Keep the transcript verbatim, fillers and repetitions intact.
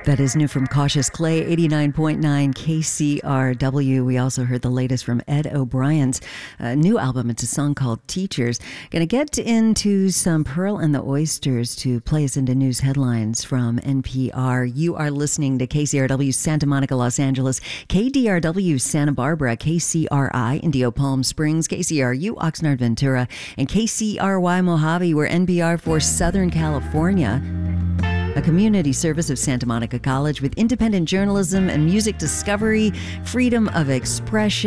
That is new from Cautious Clay, eighty-nine point nine K C R W. We also heard the latest from Ed O'Brien's uh, new album. It's a song called Teachers. Going to get into some Pearl and the Oysters to play us into news headlines from N P R. You are listening to K C R W Santa Monica, Los Angeles, K D R W Santa Barbara, K C R I Indio Palm Springs, K C R U Oxnard Ventura, and K C R Y Mojave. We're N P R for Southern California, a community service of Santa Monica College with independent journalism and music discovery, freedom of expression.